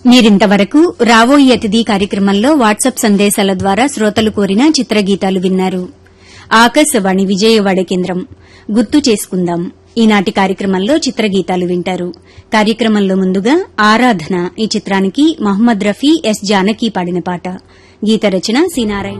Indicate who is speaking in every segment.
Speaker 1: మీరింతవరకు రావోయి అతిథి కార్యక్రమంలో వాట్సాప్ సందేశాల ద్వారా శ్రోతలు కోరిన చిత్రగీతాలు విన్నారు. ఆకాశవాణి విజయవాడ కేంద్రం. గుర్తు చేసుకుందాం ఈనాటి కార్యక్రమంలో చిత్రగీతాలు వింటారు. కార్యక్రమంలో ముందుగా ఆరాధన ఈ చిత్రానికి మహమ్మద్ రఫీ, ఎస్ జానకి పాడిన పాట. గీత రచన సి నారాయణ.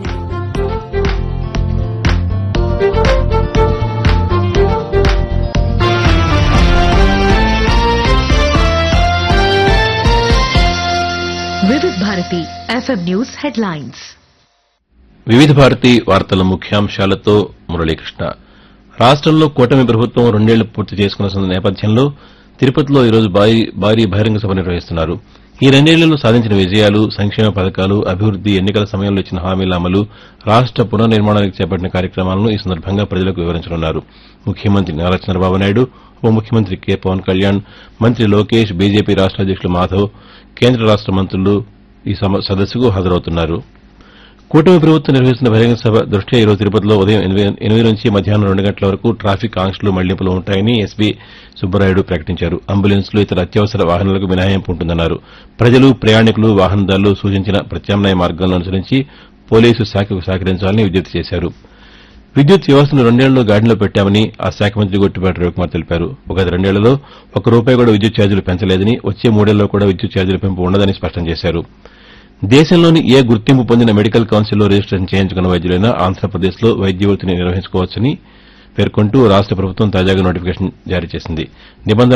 Speaker 2: వివిధ భారతి ఎఫ్ఎం న్యూస్ హెడ్లైన్స్.
Speaker 3: వివిధ భారతి వార్తల ముఖ్యాంశాలతో మురళీకృష్ణ. రాష్టంలో కూటమి ప్రభుత్వం 2 ఏళ్లు పూర్తి చేసుకున్న నేపథ్యంలో తిరుపతిలో ఈరోజు భారీ బహిరంగ సభ నిర్వహిస్తున్నారు. ఈ 2 ఏళ్లలో సాధించిన విజయాలు, సంక్షేమ పథకాలు, అభివృద్ది, ఎన్నికల సమయంలో ఇచ్చిన హామీల అమలు, రాష్ట పునర్నిర్మాణానికి చేపట్టిన కార్యక్రమాలను ఈ సందర్భంగా ప్రజలకు వివరించనున్నారు. ముఖ్యమంత్రి నారా చంద్రబాబు నాయుడు, ఉప ముఖ్యమంత్రి కె పవన్ కళ్యాణ్, మంత్రి లోకేష్, బీజేపీ రాష్ట అధ్యకులు మాధవ్, కేంద్ర రాష్ట మంత్రులు ఈ సదస్సుకు హాజరవుతున్నారు. కూటమి ప్రభుత్వం నిర్వహిస్తున్న బహిరంగ సభ దృష్ట్యా ఈరోజు తిరుపతిలో ఉదయం 8 నుంచి మధ్యాహ్నం 2 గంటల వరకు ట్రాఫిక్ ఆంక్షలు మళ్లింపులు ఉంటాయని ఎస్పీ సుబ్బరాయుడు ప్రకటించారు. అంబులెన్సులు, ఇతర అత్యవసర వాహనాలకు మినహాయింపు ఉంటుందన్నారు. ప్రజలు, ప్రయాణికులు, వాహనదారులు సూచించిన ప్రత్యామ్నాయ మార్గాలను అనుసరించి పోలీసు శాఖకు సహకరించాలని విజ్ఞప్తి చేశారు. విద్యుత్ వ్యవస్థను 2 ఏళ్లలో గాడిలో పెట్టామని ఆ శాఖ మంత్రి గొట్టిపాటి రవికుమార్ తెలిపారు. గత 2 ఏళ్లలో ₹1 కూడా విద్యుత్ ఛార్జీలు పెంచలేదని, వచ్చే 3 ఏళ్లలో కూడా విద్యుత్ ఛార్జీల పెంపు ఉండదని స్పష్టం చేశారు. దేశంలోని ఏ గుర్తింపు పొందిన మెడికల్ కౌన్సిల్లో రిజిస్టేషన్ చేయించుకున్న వైద్యులైనా ఆంధ్రప్రదేశ్లో వైద్య వృత్తిని నిర్వహించుకోవచ్చని పేర్కొంటూ రాష్ట ప్రభుత్వం తాజాగా నోటిఫికేషన్ జారీ చేసింది.